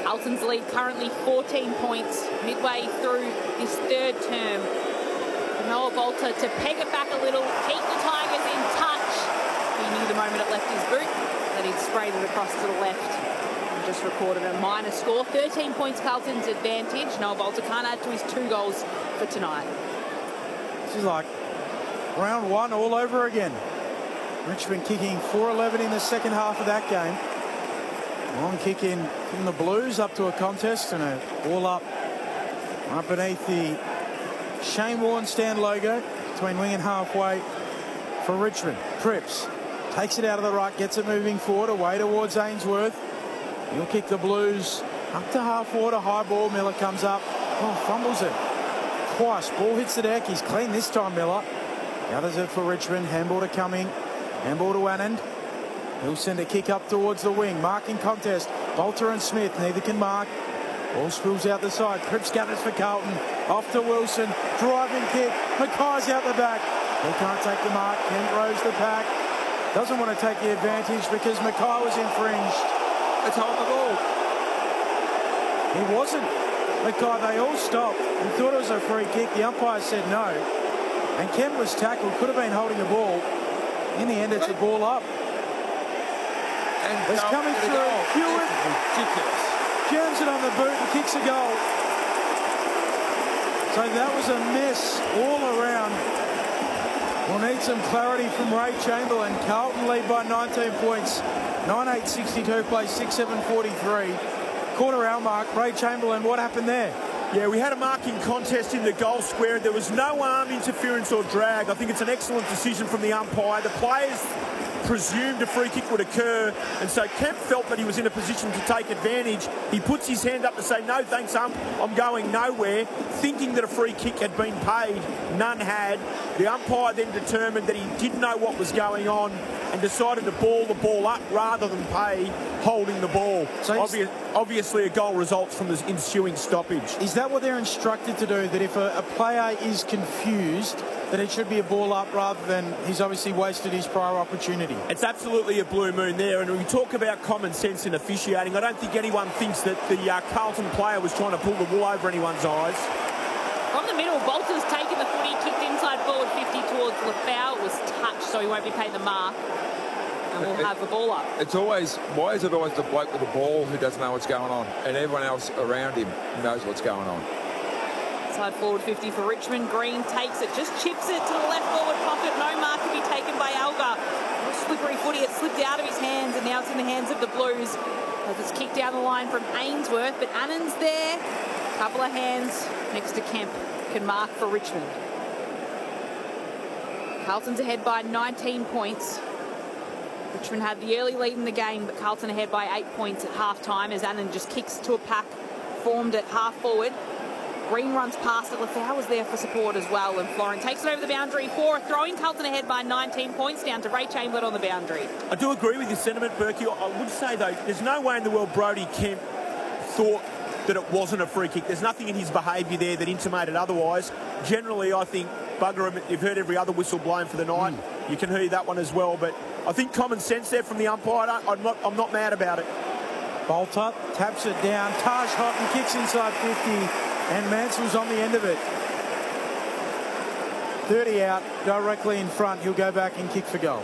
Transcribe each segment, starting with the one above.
Carlton's lead currently 14 points, midway through this third term. Noah Balta to peg it back a little, keep the Tigers in touch. He knew the moment it left his boot that he'd sprayed it across to the left and just recorded a minor score. 13 points Carlton's advantage. Noah Balta can't add to his 2 goals for tonight. This is like round 1 all over again. Richmond kicking 4-11 in the second half of that game. Long kick in from the Blues up to a contest and a ball up right beneath the Shane Warne stand logo between wing and halfway for Richmond. Cripps takes it out of the ruck, gets it moving forward away towards Ainsworth. He'll kick the Blues up to half water, high ball. Miller comes up, fumbles it twice. Ball hits the deck. He's clean this time, Miller. Gathers it for Richmond. Handball to Cumming. Handball to Anand. He'll send a kick up towards the wing. Marking contest. Balta and Smith. Neither can mark. Ball spills out the side. Cripps gathers for Carlton. Off to Wilson. Driving kick. Mackay's out the back. He can't take the mark. Kent rows the pack. Doesn't want to take the advantage because Mackay was infringed. It's on the ball. He wasn't. Mackay, they all stopped and thought it was a free kick. The umpire said no. And Kent was tackled. Could have been holding the ball. In the end, it's a ball up. And it's coming through. Hewitt Ridiculous. jams it on the boot and kicks a goal. So that was a mess all around. We'll need some clarity from Ray Chamberlain. Carlton lead by 19 points. 9:8:62, play 6:7:43. Quarter hour mark. Ray Chamberlain, what happened there? Yeah, we had a marking contest in the goal square. There was no arm interference or drag. I think it's an excellent decision from the umpire. The players presumed a free kick would occur, and so Kemp felt that he was in a position to take advantage. He puts his hand up to say, no thanks ump, I'm going nowhere, thinking that a free kick had been paid. None had. The umpire then determined that he didn't know what was going on and decided to ball the ball up rather than pay holding the ball. So obviously a goal results from the ensuing stoppage. Is that what they're instructed to do, that if a player is confused, that it should be a ball up rather than he's obviously wasted his prior opportunity? It's absolutely a blue moon there, and when we talk about common sense in officiating, I don't think anyone thinks that the Carlton player was trying to pull the wool over anyone's eyes. From the middle, Bolter's taken the footy, kicked inside forward 50 towards Lefau. It was touched, so he won't be paid the mark. And we'll have the ball up. It's always, why is it always the bloke with the ball who doesn't know what's going on and everyone else around him knows what's going on? Side forward 50 for Richmond. Green takes it, just chips it to the left forward pocket. No mark to be taken by Alga. Slippery footy, it slipped out of his hands and now it's in the hands of the Blues as it's kicked down the line from Ainsworth. But Annan's there. Couple of hands next to Kemp can mark for Richmond. Carlton's ahead by 19 points. Richmond had the early lead in the game, but Carlton ahead by 8 points at half-time as Annan just kicks to a pack formed at half-forward. Green runs past it. Lefau was there for support as well, and Florin takes it over the boundary for a throw-in. Carlton ahead by 19 points, down to Ray Chamberlain on the boundary. I do agree with your sentiment, Berkey. I would say, though, there's no way in the world Brodie Kemp thought that it wasn't a free kick. There's nothing in his behaviour there that intimated otherwise. Generally, I think, bugger him, you've heard every other whistle blown for the night. You can hear that one as well, but I think common sense there from the umpire. I'm not mad about it. Balta taps it down. Taj Houghton kicks inside 50, and Mansell's on the end of it. 30 out, directly in front. He'll go back and kick for goal.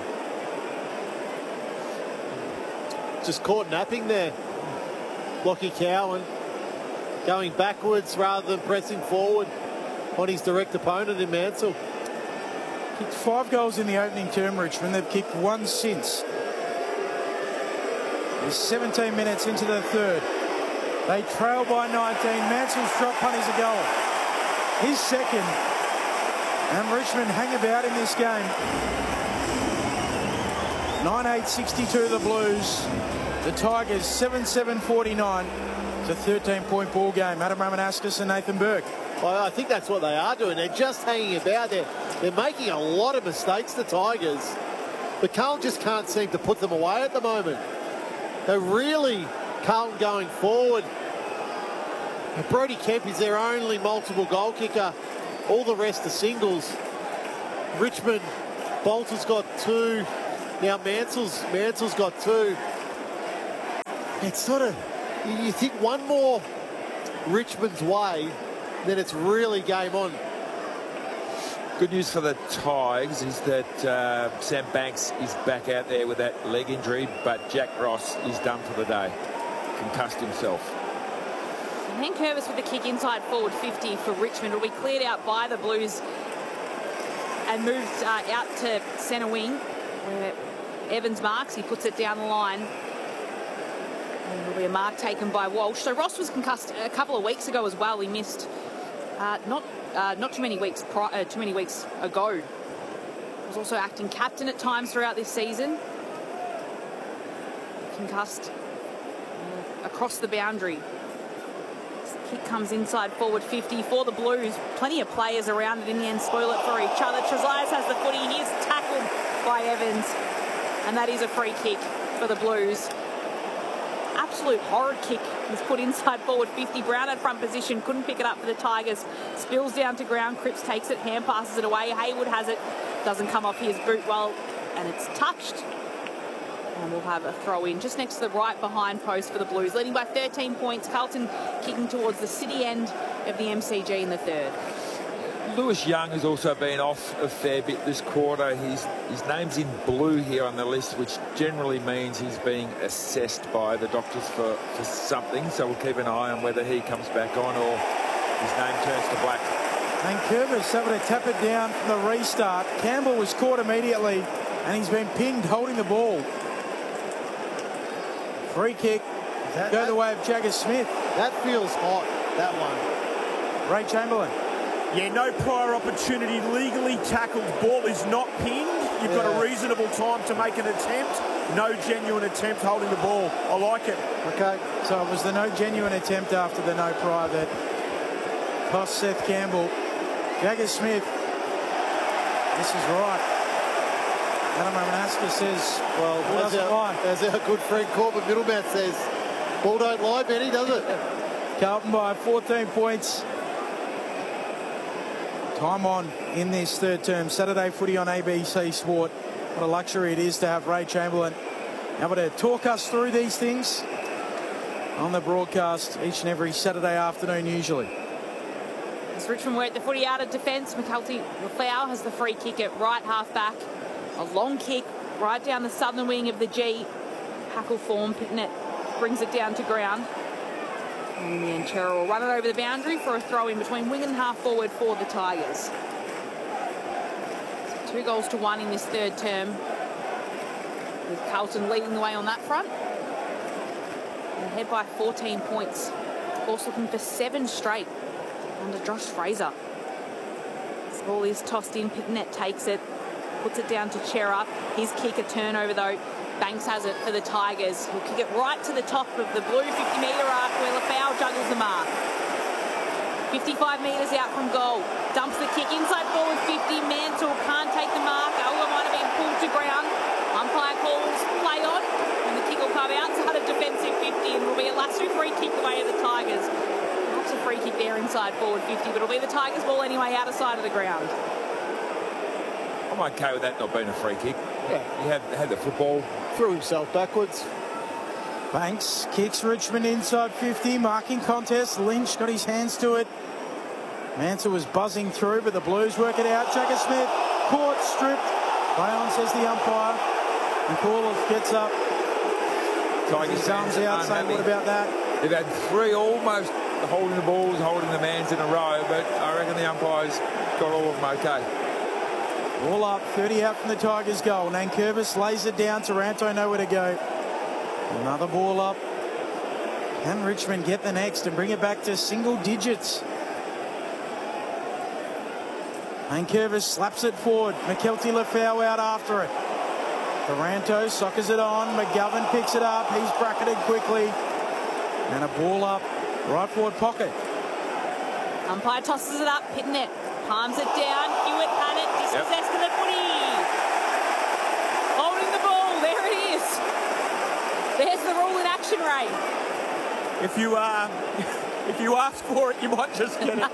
Just caught napping there. Lockie Cowan going backwards rather than pressing forward on his direct opponent in Mansell. Kicked 5 goals in the opening term, Richmond. They've kicked 1 since. There's 17 minutes into the third. They trail by 19. Mansell's drop punt is a goal. His second. And Richmond hang about in this game. 9:8:62 the Blues. The Tigers 7:7:49. It's a 13-point ball game. Adam Ramanauskas and Nathan Burke. Well, I think that's what they are doing. They're just hanging about there. They're making a lot of mistakes, the Tigers. But Carlton just can't seem to put them away at the moment. They're really, Carlton going forward. Brodie Kemp is their only multiple goal kicker. All the rest are singles. Richmond, Bolter's got 2. Now Mansell's got 2. It's sort of You think one more Richmond's way, then it's really game on. Good news for the Tigers is that Sam Banks is back out there with that leg injury, but Jack Ross is done for the day. Concussed himself. And then Curvis with the kick inside forward 50 for Richmond. Will be cleared out by the Blues and moved out to centre wing where Evans marks. He puts it down the line. And there'll be a mark taken by Walsh. So Ross was concussed a couple of weeks ago as well. He missed not too many weeks ago. He was also acting captain at times throughout this season. Concussed across the boundary. Kick comes inside forward 50 for the Blues. Plenty of players around it in the end spoil it for each other. Trezaias has the footy. He is tackled by Evans. And that is a free kick for the Blues. Absolute horrid kick was put inside forward 50. Brown at front position. Couldn't pick it up for the Tigers. Spills down to ground. Cripps takes it. Hand passes it away. Haywood has it. Doesn't come off his boot well. And it's touched. And we'll have a throw in just next to the right behind post for the Blues. Leading by 13 points. Carlton kicking towards the city end of the MCG in the third. Lewis Young has also been off a fair bit this quarter. His name's in blue here on the list, which generally means he's being assessed by the doctors for something. So we'll keep an eye on whether he comes back on or his name turns to black. And Curvis able to tap it down from the restart. Campbell was caught immediately and he's been pinned holding the ball. Free kick. Go the way of Jagger Smith. That feels hot, that one. Ray Chamberlain. Yeah, no prior opportunity, legally tackled. Ball is not pinned. You've got a reasonable time to make an attempt. No genuine attempt holding the ball. I like it. Okay, so it was the no genuine attempt after the no prior that cost Seth Campbell. Jagger Smith. This is right. Adam Manaska says, well, ball doesn't lie. As our good friend Corbett Middlemouth says, ball don't lie, Benny, does it? Carlton by 14 points. Time on in this third term. Saturday footy on ABC Sport. What a luxury it is to have Ray Chamberlain able to talk us through these things on the broadcast each and every Saturday afternoon usually. As Richmond work the footy out of defence, McCulty Lafau has the free kick at right half back. A long kick right down the southern wing of the G. Hackle form. Pitnet brings it down to ground. And in the end, Chera will run it over the boundary for a throw in between wing and half forward for the Tigers. So 2-1 in this third term, with Carlton leading the way on that front. And ahead by 14 points. Of course, looking for 7 straight under Josh Fraser. This ball is tossed in. Pitnet takes it. Puts it down to Chera. His kick, a turnover though. Banks has it for the Tigers. He'll kick it right to the top of the blue 50-metre arc where Lafau juggles the mark. 55 metres out from goal. Dumps the kick inside forward 50. Mansell can't take the mark. Ola might have been pulled to ground. Umpire calls play on. And the kick will come outside of defensive 50 and will be a Lasso free kick away of the Tigers. That's a free kick there inside forward 50, but it'll be the Tigers ball anyway out of sight of the ground. I'm okay with that not being a free kick. Yeah. He had the football. Threw himself backwards. Banks kicks Richmond inside 50. Marking contest. Lynch got his hands to it. Mansell was buzzing through, but the Blues work it out. Jagger Smith caught, stripped. Play on, says the umpire. And Corliss gets up. Tigers his arms out, saying, what about that? They've had 3 almost holding the balls, holding the mans in a row, but I reckon the umpires got all of them okay. All up, 30 out from the Tigers' goal. Nankervis lays it down. Taranto nowhere to go. Another ball up. Can Richmond get the next and bring it back to single digits? Nankervis slaps it forward. McKelty Lafau out after it. Taranto soccers it on. McGovern picks it up. He's bracketed quickly. And a ball up. Right forward pocket. Umpire tosses it up. Pitnet palms it down. Hewitt had it. Dispossessed of the footy. Holding the ball. There it is. There's the rule in action, Ray. If you ask for it, you might just get it.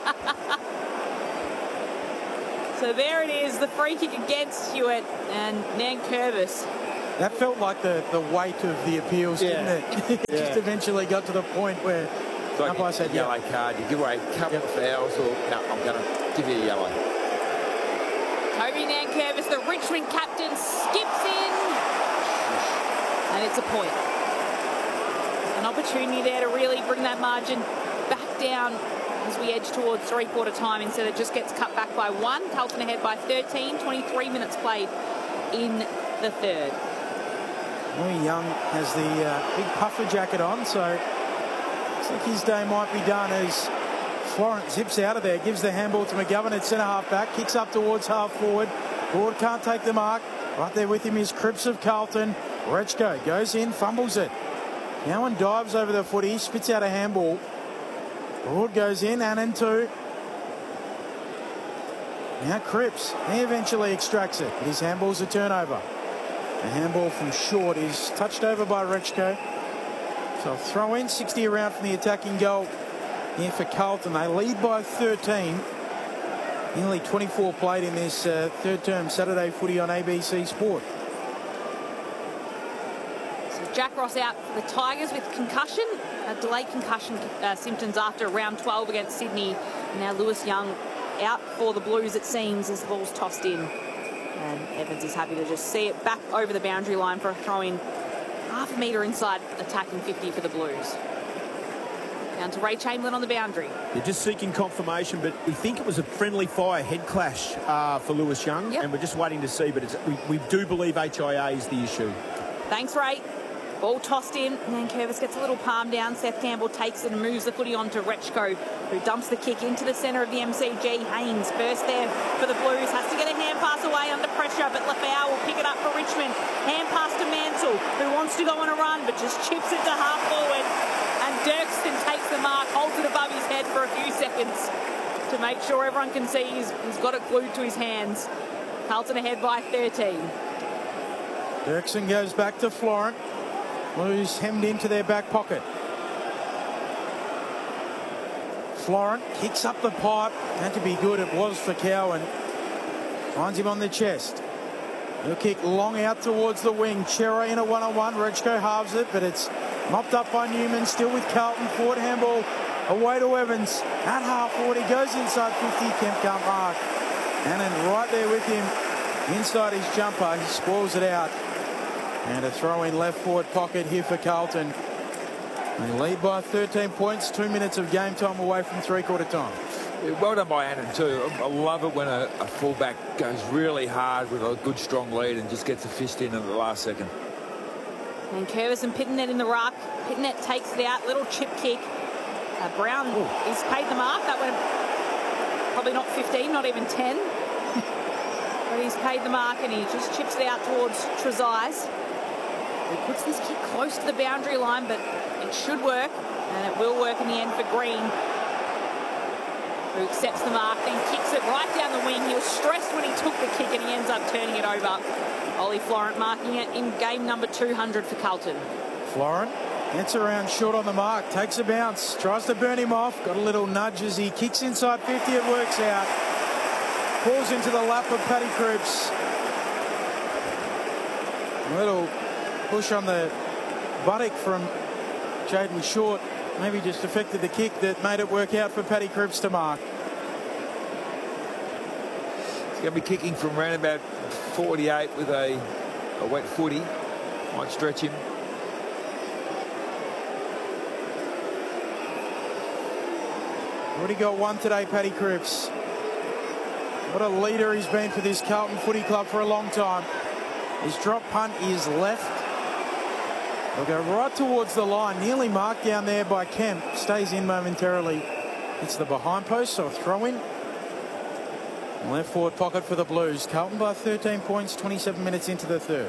So there it is, the free kick against Hewitt, and Nankervis That felt like the weight of the appeals, didn't it? It just eventually got to the point where umpire said, yellow card. You give away a couple of fouls, or no, I'm going to give you a yellow. Toby Nankervis, the Richmond captain, skips in. And it's a point. An opportunity there to really bring that margin back down as we edge towards three-quarter time. Instead, it just gets cut back by 1. Carlton ahead by 13. 23 minutes played in the third. Louis Young has the big puffer jacket on, so looks like his day might be done as Florent zips out of there, gives the handball to McGovern at centre-half back, kicks up towards half-forward. Broad can't take the mark. Right there with him is Cripps of Carlton. Rechko goes in, fumbles it. Cowan dives over the footy, spits out a handball. Broad goes in, and in two. Now Cripps, he eventually extracts it. His handball's a turnover. The handball from short is touched over by Rechko. So a throw in, 60 around from the attacking goal here for Carlton. They lead by 13. Nearly 24 played in this third term Saturday footy on ABC Sport. So Jack Ross out for the Tigers with concussion, delayed concussion symptoms after round 12 against Sydney. Now Lewis Young out for the Blues, it seems, as the ball's tossed in. And Evans is happy to just see it back over the boundary line for a throw-in. Half a metre inside, attacking 50 for the Blues. Down to Ray Chamberlain on the boundary. They're just seeking confirmation, but we think it was a friendly fire head clash for Lewis Young, and we're just waiting to see, but we do believe HIA is the issue. Thanks, Ray. Ball tossed in, and then Curvis gets a little palm down. Seth Campbell takes it and moves the footy on to Rechko, who dumps the kick into the centre of the MCG. Haynes first there for the Blues, has to get a hand pass away under pressure, but Lafau will pick it up for Richmond. Hand pass to Mansell, who wants to go on a run, but just chips it to half forward. And Dirkston takes the mark, holds it above his head for a few seconds to make sure everyone can see he's got it glued to his hands. Carlton ahead by 13. Dirksen goes back to Florent. Blues hemmed into their back pocket. Florent kicks up the pipe. Had to be good. It was for Cowan. Finds him on the chest. He'll kick long out towards the wing. Chera in a one-on-one. Rechko halves it, but it's mopped up by Newman. Still with Carlton. Forward handball away to Evans. At half forward, he goes inside 50. Kemp can't mark. And then right there with him, inside his jumper, he spoils it out. And a throw in left forward pocket here for Carlton. They lead by 13 points. 2 minutes of game time away from three-quarter time. Yeah, well done by Annan too. I love it when a fullback goes really hard with a good strong lead and just gets a fist in at the last second. And Curvis and Pittonet in the ruck. Pittonet takes it out. Little chip kick. Brown is paid the mark. That went probably not 15, not even 10. But he's paid the mark and he just chips it out towards Trezise. He puts this kick close to the boundary line, but it should work, and it will work in the end for Green, who accepts the mark, then kicks it right down the wing. He was stressed when he took the kick, and he ends up turning it over. Ollie Florent marking it in game number 200 for Carlton. Florent gets around short on the mark, takes a bounce, tries to burn him off, got a little nudge as he kicks inside 50, it works out. Falls into the lap of Paddy Cripps. A little push on the buttock from Jaden Short. Maybe just affected the kick that made it work out for Paddy Cripps to mark. He's going to be kicking from around about 48 with a wet footy. Might stretch him. Already got one today, Paddy Cripps. What a leader he's been for this Carlton Footy Club for a long time. His drop punt is left. They'll go right towards the line. Nearly marked down there by Kemp. Stays in momentarily. It's the behind post, so a throw in. Left forward pocket for the Blues. Carlton by 13 points, 27 minutes into the third.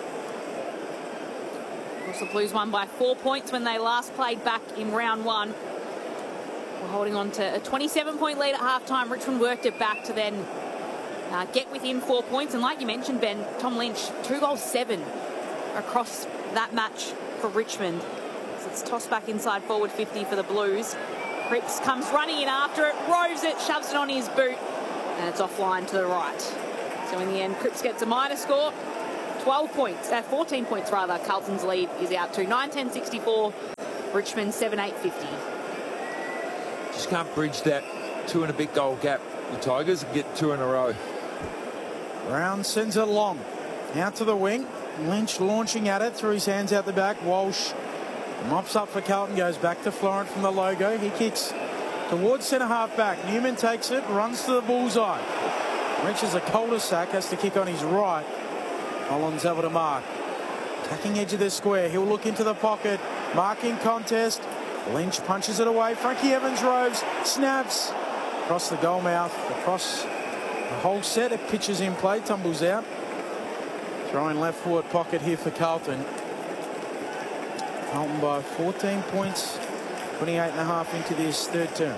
Of course, the Blues won by 4 points when they last played back in round 1. We're holding on to a 27-point lead at halftime. Richmond worked it back to then get within 4 points. And like you mentioned, Ben, Tom Lynch, 2 goals, 7 across that match for Richmond. So it's tossed back inside forward 50 for the Blues. Cripps comes running in after it, roves it, shoves it on his boot, and it's offline to the right. So in the end, Cripps gets a minor score, 14 points rather. Carlton's lead is out to 9-10-64. Richmond 7-8-50. Just can't bridge that 2 and a bit goal gap. The Tigers get 2 in a row. Brown sends it long. Out to the wing. Lynch launching at it. Through his hands out the back. Walsh mops up for Carlton. Goes back to Florent from the logo. He kicks towards centre half back. Newman takes it. Runs to the bullseye. Reaches a cul-de-sac. Has to kick on his right. Holland's able to mark. Attacking edge of the square. He'll look into the pocket. Marking contest. Lynch punches it away. Frankie Evans roves. Snaps. Across the goal mouth. Across the whole set of pitches in play. Tumbles out. Throwing left forward pocket here for Carlton. Carlton by 14 points. 28.5 into this third term.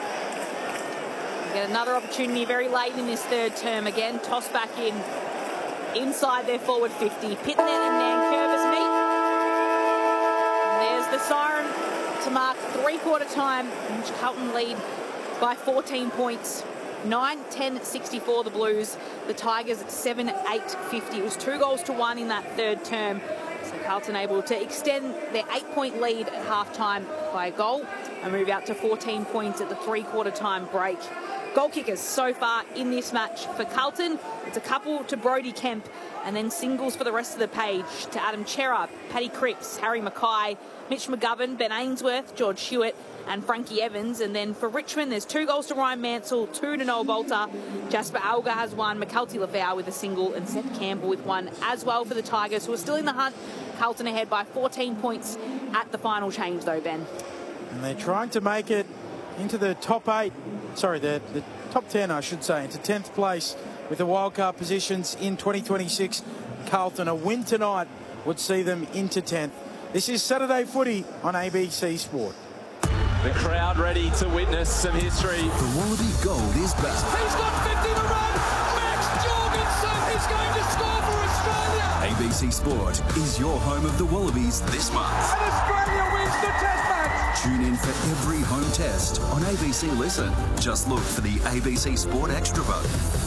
Get another opportunity very late in this third term again. Toss back in. Inside their forward 50. Pittonet and Nankervis meet. And there's the siren to mark three-quarter time, in which Carlton lead by 14 points. 9-10-64 the Blues. The Tigers 7-8-50. It was 2-1 in that third term. So Carlton able to extend their 8-point lead at half-time by a goal and move out to 14 points at the three-quarter time break. Goal kickers so far in this match for Carlton. It's a couple to Brody Kemp and then singles for the rest of the page to Adam Chera, Paddy Cripps, Harry Mackay, Mitch McGovern, Ben Ainsworth, George Hewitt and Frankie Evans. And then for Richmond, there's 2 goals to Ryan Mansell, 2 to Noah Bolter. Jasper Alga has 1, McCulty Lafau with a single and Seth Campbell with 1 as well for the Tigers, who are still in the hunt. Carlton ahead by 14 points at the final change though, Ben. And they're trying to make it into the top 8, sorry, the top 10, I should say, into 10th place with the wildcard positions in 2026. Carlton, a win tonight would see them into 10th. This is Saturday Footy on ABC Sport. The crowd ready to witness some history. The Wallaby Gold is back. He's got 50 to run. Max Jorgensen is going to score for Australia. ABC Sport is your home of the Wallabies this month. And Australia wins the Test match. Tune in for every home test on ABC Listen. Just look for the ABC Sport Extra button.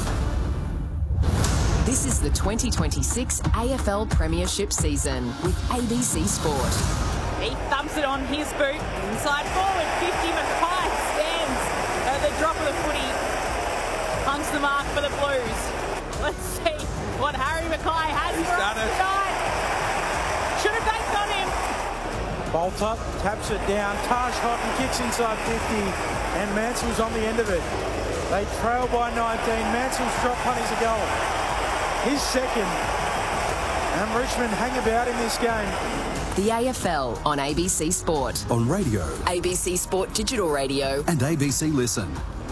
This is the 2026 AFL Premiership season with ABC Sport. He thumps it on his boot. Inside forward, 50. Mackay stands at the drop of the footy. Punts the mark for the Blues. Let's see what Harry Mackay has for us tonight. Should have banked on him. Bolter taps it down. Taj Houghton kicks inside 50 and Mansell's on the end of it. They trail by 19. Mansell's drop punt is a goal. His second. And Richmond hang about in this game. The AFL on ABC Sport. On radio. ABC Sport Digital Radio. And ABC Listen.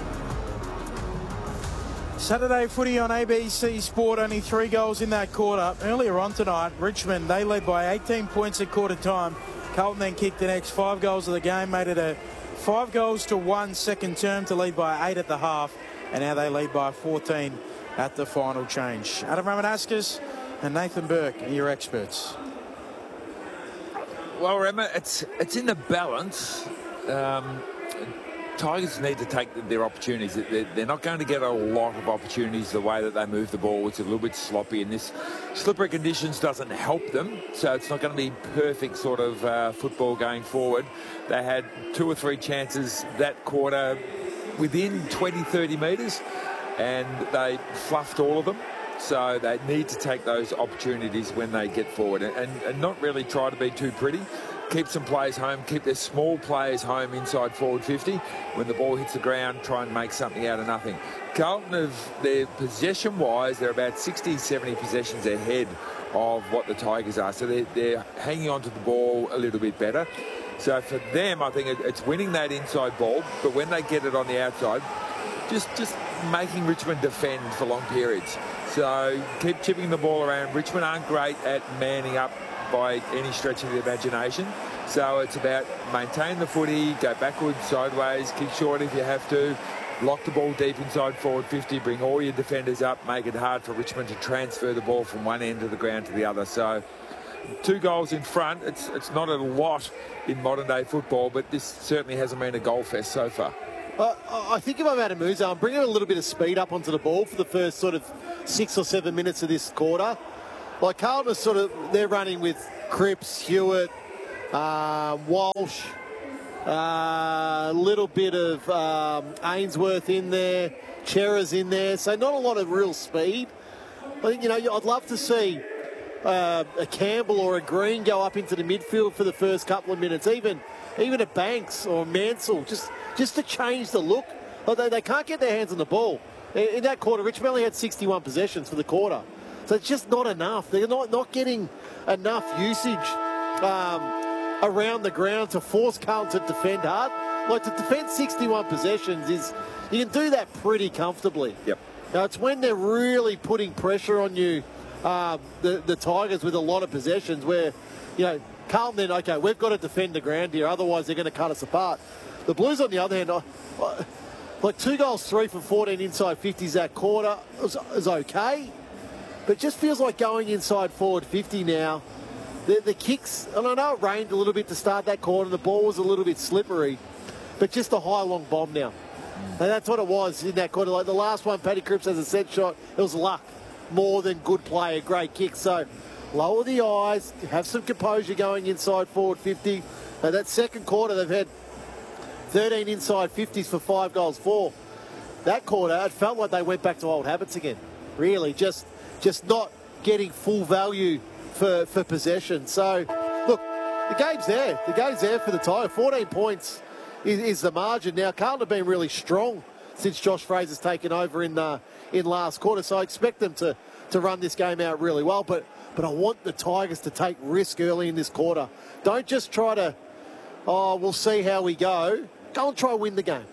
Saturday Footy on ABC Sport, only 3 goals in that quarter. Earlier on tonight, Richmond, they led by 18 points at quarter time. Carlton then kicked the next 5 goals of the game, made it a 5-1 second term to lead by 8 at the half. And now they lead by 14 at the final change. Adam Ramanaskas and Nathan Burke are your experts. Well, Rema, it's in the balance. Tigers need to take their opportunities. They're not going to get a lot of opportunities the way that they move the ball. It's a little bit sloppy, and this slippery conditions doesn't help them. So it's not going to be perfect sort of football going forward. They had 2 or 3 chances that quarter within 20-30 metres, and they fluffed all of them. So they need to take those opportunities when they get forward and not really try to be too pretty. Keep some players home, keep their small players home inside forward 50. When the ball hits the ground, try and make something out of nothing. Carlton, their possession-wise, they're about 60, 70 possessions ahead of what the Tigers are. So they're hanging on to the ball a little bit better. So for them, I think it's winning that inside ball, but when they get it on the outside, just making Richmond defend for long periods. So keep chipping the ball around. Richmond aren't great at manning up by any stretch of the imagination. So it's about maintain the footy, go backwards, sideways, kick short if you have to, lock the ball deep inside forward 50, bring all your defenders up, make it hard for Richmond to transfer the ball from one end of the ground to the other. So 2 goals in front, it's not a lot in modern day football, but this certainly hasn't been a goal fest so far. I think if I'm Adam Musa, I'm bringing a little bit of speed up onto the ball for the first sort of 6 or 7 minutes of this quarter. Like Carlton is they're running with Cripps, Hewitt, Walsh, a little bit of Ainsworth in there, Chera's in there, so not a lot of real speed. I think, I'd love to see a Campbell or a Green go up into the midfield for the first couple of minutes, even a Banks or Mansell, just to change the look. They can't get their hands on the ball. In that quarter, Richmond only had 61 possessions for the quarter. So it's just not enough. They're not getting enough usage around the ground to force Carlton to defend hard. Like, to defend 61 possessions you can do that pretty comfortably. Yep. Now, it's when they're really putting pressure on you, the Tigers, with a lot of possessions where, Carlton then, okay, we've got to defend the ground here, otherwise they're going to cut us apart. The Blues, on the other hand, like 2 goals, 3 for 14 inside 50s that quarter is okay. But it just feels like going inside forward 50 now. The kicks, and I know it rained a little bit to start that quarter, the ball was a little bit slippery, but just a high long bomb now. And that's what it was in that quarter. Like the last one, Paddy Cripps has a set shot, it was luck more than good play, a great kick. So lower the eyes, have some composure going inside forward 50. That second quarter, they've had 13 inside 50s for 5 goals, 4. That quarter, it felt like they went back to old habits again. Really, just not getting full value for possession. So, look, the game's there. The game's there for the Tigers. 14 points is the margin. Now, Carlton have been really strong since Josh Fraser's taken over in last quarter. So I expect them to run this game out really well. But I want the Tigers to take risk early in this quarter. Don't just try to, we'll see how we go. Go and try to win the game.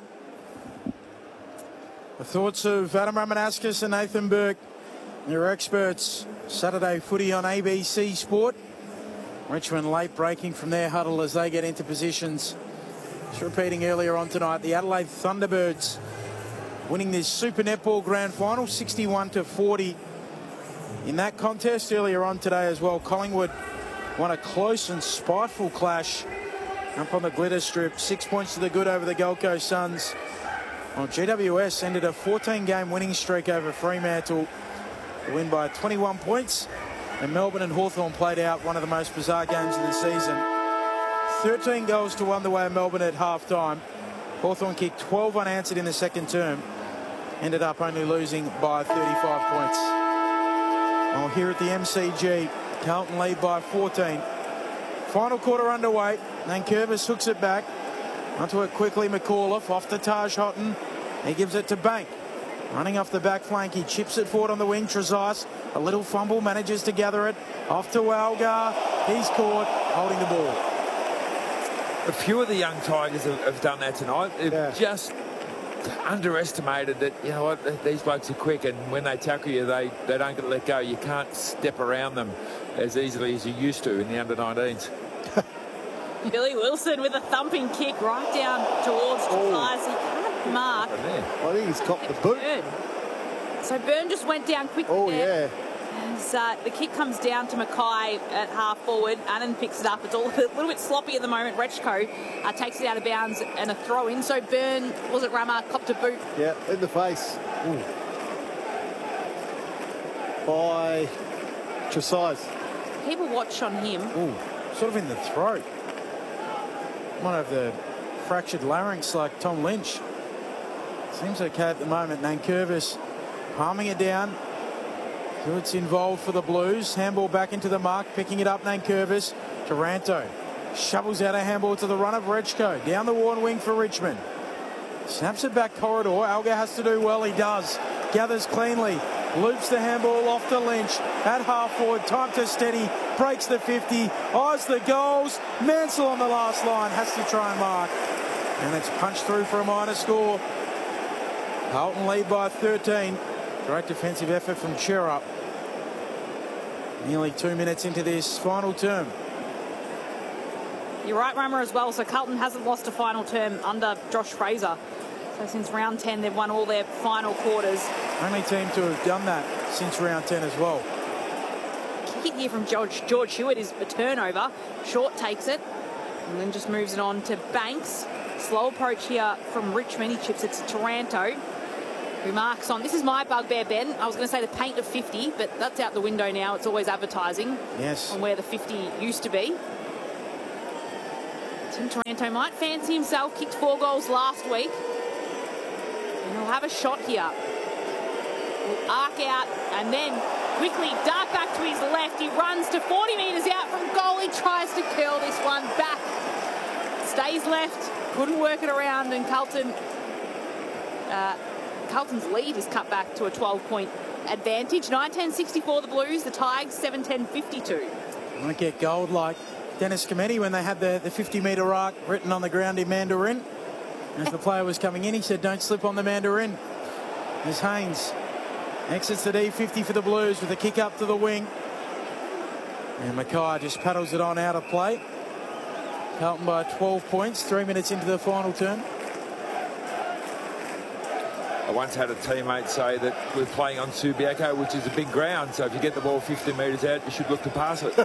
The thoughts of Adam Ramanauskas and Nathan Burke, your experts. Saturday footy on ABC Sport. Richmond late breaking from their huddle as they get into positions. Just repeating earlier on tonight, the Adelaide Thunderbirds winning this Super Netball Grand Final, 61-40. In that contest earlier on today as well, Collingwood won a close and spiteful clash up on the glitter strip. 6 points to the good over the Gold Coast Suns. Well, GWS ended a 14-game winning streak over Fremantle. The win by 21 points. And Melbourne and Hawthorn played out one of the most bizarre games of the season. 13 goals to 1 the way of Melbourne at half-time. Hawthorn kicked 12 unanswered in the second term. Ended up only losing by 35 points. Well, here at the MCG, Carlton lead by 14. Final quarter underway. Nankervis hooks it back. Onto it quickly, McAuliffe off to Taj Houghton. He gives it to Bank. Running off the back flank, he chips it forward on the wing. Trezise, a little fumble, manages to gather it. Off to Algar. He's caught, holding the ball. A few of the young Tigers have done that tonight. They've just underestimated that, you know what, these blokes are quick, and when they tackle you, they don't get let go. You can't step around them as easily as you used to in the under-19s. Billy Wilson with a thumping kick right down towards Trezise. He can't mark. I think he's copped the boot. Burn. So Burn just went down quickly. Oh, there. yeah. As, the kick comes down to Mackay at half forward. Annan picks it up. It's all a little bit sloppy at the moment. Rechko takes it out of bounds and a throw in. So Burn, was it Rama, copped a boot? Yeah, in the face. Ooh. By Trezise. Keep a watch on him. Ooh, sort of in the throat. Might have the fractured larynx like Tom Lynch. Seems okay at the moment. Nankervis palming it down. Hewitt's involved for the Blues. Handball back into the mark, picking it up, Nankervis. Taranto shovels out a handball to the run of Rechko. Down the worn wing for Richmond. Snaps it back corridor. Algar has to do well. He does. Gathers cleanly. Loops the handball off to Lynch. At half forward. Time to steady. Breaks the 50. Eyes the goals. Mansell on the last line. Has to try and mark. And it's punched through for a minor score. Carlton lead by 13. Great defensive effort from Chera. Nearly 2 minutes into this final term. You're right, Rama, as well. So Carlton hasn't lost a final term under Josh Fraser. So since round 10, they've won all their final quarters. Only team to have done that since round 10 as well. Kick here from George Hewitt is a turnover. Short takes it and then just moves it on to Banks. Slow approach here from Richmond. He chips it to Taranto. who marks on. This is my bugbear, Ben. I was going to say the paint of 50, but that's out the window now. It's always advertising on where the 50 used to be. Tim Taranto might fancy himself. Kicked 4 goals last week. And he'll have a shot here. Will arc out and then quickly dart back to his left. He runs to 40 metres out from goal. He tries to curl this one back. Stays left. Couldn't work it around, and Carlton's lead is cut back to a 12-point advantage. 9-10-64 the Blues, the Tigers 7-10-52. Won't get gold like Dennis Cometti when they had the 50-metre arc written on the ground in Mandarin. As the player was coming in, he said, "Don't slip on the Mandarin." As Haynes exits the D50 for the Blues with a kick up to the wing. And Mackay just paddles it on out of play. Carlton by 12 points, 3 minutes into the final term. I once had a teammate say that we're playing on Subiaco, which is a big ground, so if you get the ball 50 metres out, you should look to pass it.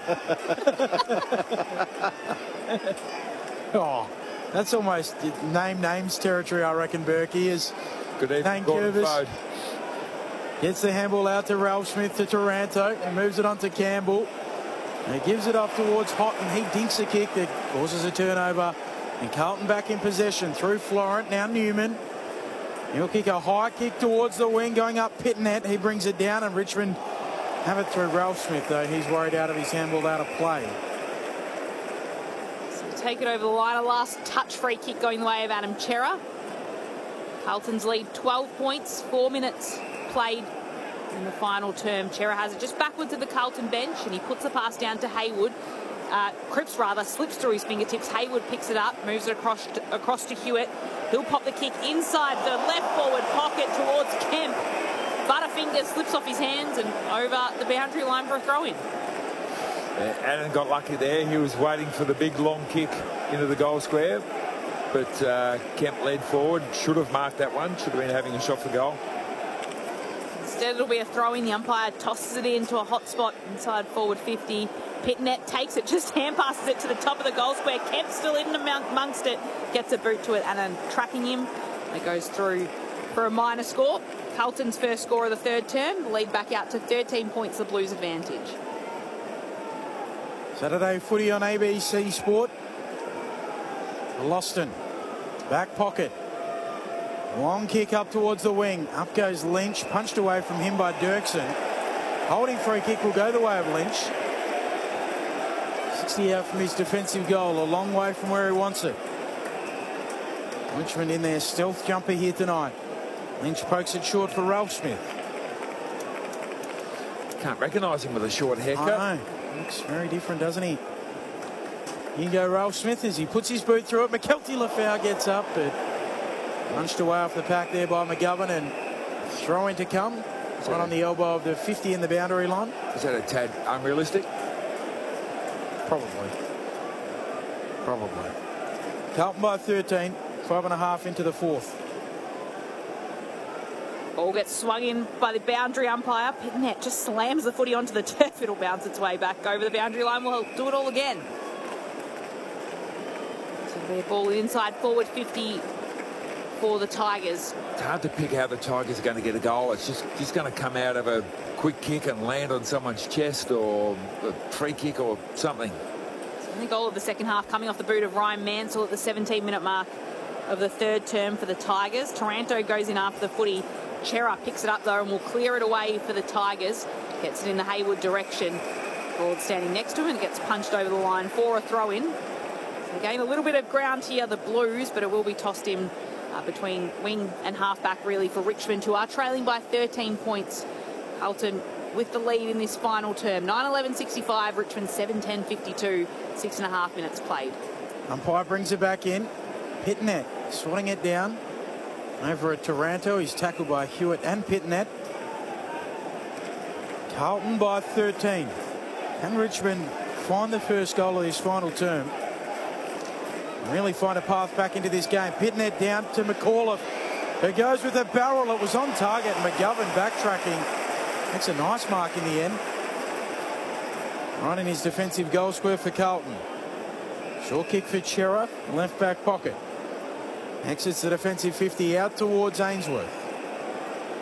Oh, that's almost names territory, I reckon, Berkey is. Good evening, Gordon Fode. Gets the handball out to Ralph Smith to Taranto and moves it on to Campbell. And he gives it off towards Houghton. He dinks a kick that causes a turnover. And Carlton back in possession through Florent. Now Newman. He'll kick a high kick towards the wing, going up Pitnet. He brings it down, and Richmond have it through Ralph Smith, though. He's worried out of his handball out of play. So take it over the line. A last touch free kick going the way of Adam Chera. Carlton's lead 12 points, 4 minutes played in the final term. Chera has it just backwards of the Carlton bench, and he puts the pass down to Haywood. Cripps rather slips through his fingertips. Haywood picks it up, moves it across to Hewitt. He'll pop the kick inside the left forward pocket towards Kemp. Butterfinger slips off his hands and over the boundary line for a throw-in. Yeah, Allen got lucky there. He was waiting for the big long kick into the goal square, but Kemp led forward. Should have marked that one. Should have been having a shot for goal. Instead, it'll be a throw-in. The umpire tosses it into a hot spot inside forward 50. Pitnet takes it, just hand passes it to the top of the goal square. Kemp still in amongst it, gets a boot to it, and then tracking him. It goes through for a minor score. Carlton's first score of the third term. The lead back out to 13 points, the Blues' advantage. Saturday footy on ABC Sport. Loston, back pocket. Long kick up towards the wing. Up goes Lynch, punched away from him by Dirksen. Holding free kick will go the way of Lynch. 60 out from his defensive goal, a long way from where he wants it. Richmond in their stealth jumper here tonight. Lynch pokes it short for Ralph Smith. Can't recognise him with a short haircut. I know. Looks very different, doesn't he? You go Ralph Smith as he puts his boot through it. McKelty Lafau gets up, but punched away off the pack there by McGovern, and throw in to come. It's one on the elbow of the 50 in the boundary line. Is that a tad unrealistic? Probably. Carlton by 13, 5.5 into the fourth. Ball gets swung in by the boundary umpire. Pitnet just slams the footy onto the turf. It'll bounce its way back over the boundary line. We'll do it all again. So their ball inside forward 50 for the Tigers. It's hard to pick how the Tigers are going to get a goal. It's just going to come out of a quick kick and land on someone's chest, or a free kick or something. So the goal of the second half coming off the boot of Ryan Mansell at the 17-minute mark of the third term for the Tigers. Taranto goes in after the footy. Chera picks it up though and will clear it away for the Tigers. Gets it in the Haywood direction. Broad standing next to him, and it gets punched over the line for a throw-in. So gain a little bit of ground here, the Blues, but it will be tossed in between wing and halfback really for Richmond, who are trailing by 13 points. Carlton with the lead in this final term. 9-11-65, Richmond 7-10-52, 6.5 minutes played. Umpire brings it back in. Pitnet swatting it down. Over at Taranto, he's tackled by Hewitt and Pitnet. Carlton by 13. Can Richmond find the first goal of this final term? Really find a path back into this game. Pitnet down to McAuliffe, who goes with a barrel. It was on target. McGovern backtracking. Makes a nice mark in the end. Right in his defensive goal square for Carlton. Short kick for Chera, left back pocket. Exits the defensive 50 out towards Ainsworth.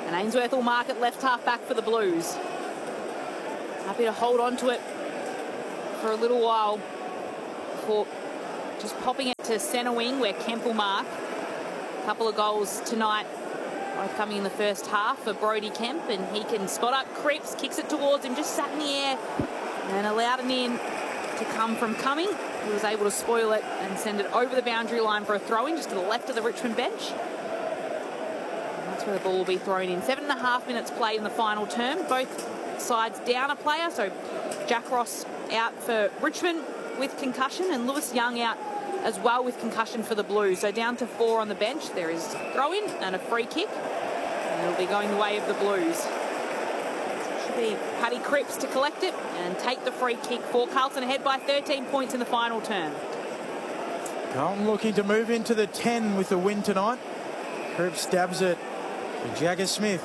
And Ainsworth will mark it left half back for the Blues. Happy to hold on to it for a little while before just popping it to centre wing where Kemp will mark. A couple of goals tonight, both coming in the first half for Brody Kemp, and he can spot up Cripps, kicks it towards him, just sat in the air and allowed an in to come from Cumming. He was able to spoil it and send it over the boundary line for a throw-in just to the left of the Richmond bench. And that's where the ball will be thrown in. 7.5 minutes played in the final term. Both sides down a player, so Jack Ross out for Richmond with concussion and Lewis Young out as well with concussion for the Blues. So down to 4 on the bench. There is a throw-in and a free kick. And it'll be going the way of the Blues. Should be Paddy Cripps to collect it and take the free kick for Carlton, ahead by 13 points in the final term. Carlton looking to move into the 10 with the win tonight. Cripps stabs it to Jagger Smith.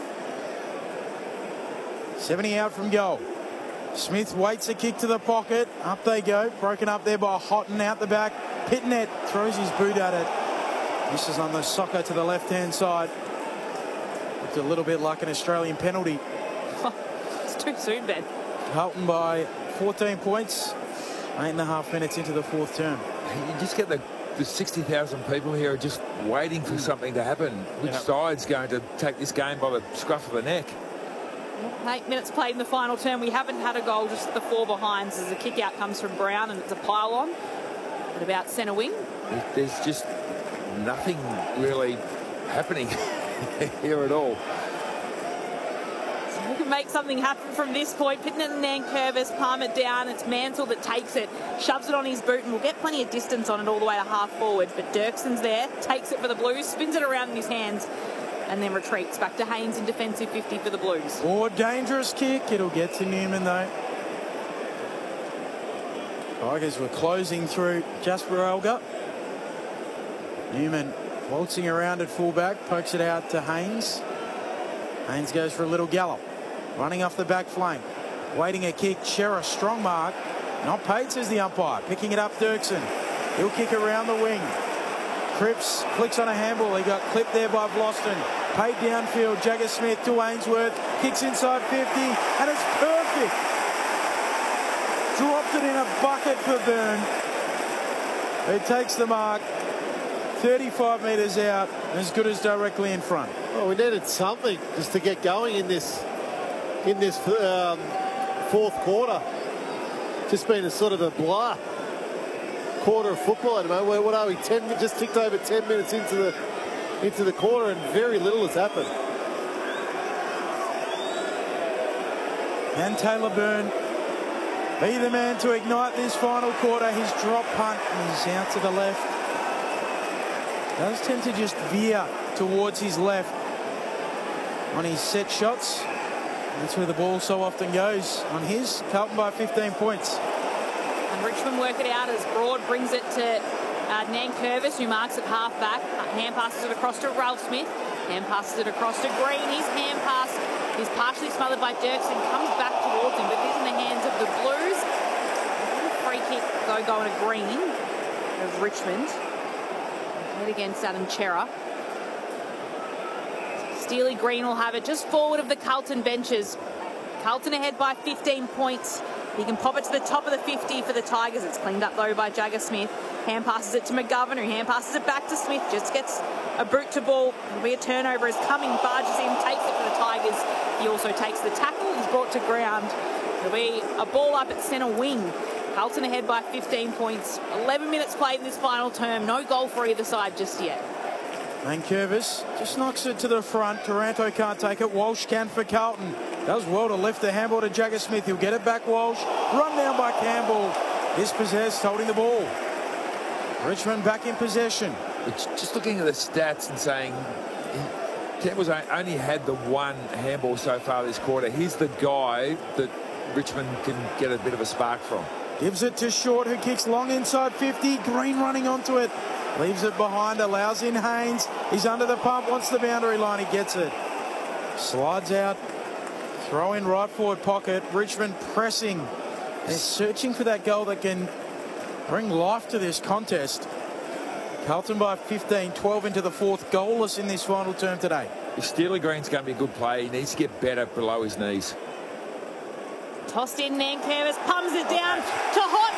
70 out from goal. Smith waits a kick to the pocket. Up they go. Broken up there by Houghton out the back. Pitnet throws his boot at it. Misses on the soccer to the left-hand side. Looked a little bit like an Australian penalty. It's too soon, Ben. Carlton by 14 points. 8.5 minutes into the fourth term. You just get the 60,000 people here are just waiting for something to happen. Which side's going to take this game by the scruff of the neck? 8 minutes played in the final term. We haven't had a goal, just the 4 behinds as the kick out comes from Brown, and it's a pile on at about centre wing. There's just nothing really happening here at all. So we can make something happen from this point. Pitnet and Nankervis palm it down. It's Mansell that takes it, shoves it on his boot, and will get plenty of distance on it all the way to half forward. But Dirkson's there, takes it for the Blues, spins it around in his hands, and then retreats back to Haynes in defensive 50 for the Blues. More dangerous kick. It'll get to Newman though. Tigers were closing through Jasper Elgar. Newman waltzing around at fullback, pokes it out to Haynes. Haynes goes for a little gallop, running off the back flank, waiting a kick. Shearer, strong mark. Not paid, says the umpire. Picking it up, Dirksen. He'll kick around the wing. Cripps flicks on a handball. He got clipped there by Vlosten. Paid downfield. Jagger Smith to Ainsworth. Kicks inside 50, and it's perfect. Dropped it in a bucket for Byrne. He takes the mark. 35 metres out, as good as directly in front. Well, we needed something just to get going in this fourth quarter. Just been a sort of a blah quarter of football at the moment. What are we? Just ticked over 10 minutes into the quarter, and very little has happened. And Taylor Byrne be the man to ignite this final quarter. His drop punt is out to the left. Does tend to just veer towards his left on his set shots. That's where the ball so often goes. On his, Carlton by 15 points. And Richmond work it out as Broad brings it to Nankervis, who marks it half back. Hand passes it across to Ralph Smith. Hand passes it across to Green. His hand pass is partially smothered by Dirksen. Comes back towards him, but he's in the hands of the Blues. Free kick going to Green of Richmond. Head against Adam Chera. Steely Green will have it just forward of the Carlton benches. Carlton ahead by 15 points. He can pop it to the top of the 50 for the Tigers. It's cleaned up though by Jagger Smith. Hand passes it to McGovern, who hand passes it back to Smith. Just gets a boot to ball. It'll be a turnover as Cumming barges in, takes it for the Tigers. He also takes the tackle. He's brought to ground. It'll be a ball up at centre wing. Carlton ahead by 15 points. 11 minutes played in this final term. No goal for either side just yet. Nankervis just knocks it to the front. Taranto can't take it. Walsh can for Carlton. Does well to lift the handball to Jagger Smith. He'll get it back, Walsh. Run down by Campbell. Dispossessed, holding the ball. Richmond back in possession. Just looking at the stats and saying Campbell's only had the one handball so far this quarter. He's the guy that Richmond can get a bit of a spark from. Gives it to Short, who kicks long inside 50. Green running onto it. Leaves it behind, allows in Haynes. He's under the pump, wants the boundary line. He gets it. Slides out. Throw in right forward pocket. Richmond pressing. They're searching for that goal that can bring life to this contest. Carlton by 15, 12 into the fourth. Goalless in this final term today. if Steely Green's going to be a good player, he needs to get better below his knees. Tossed in, Nankervis pumps it down to Hodge.